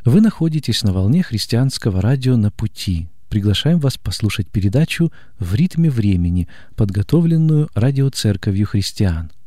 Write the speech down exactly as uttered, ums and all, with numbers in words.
Вы находитесь на волне христианского радио «На пути». Приглашаем вас послушать передачу «В ритме времени», подготовленную радиоцерковью христиан.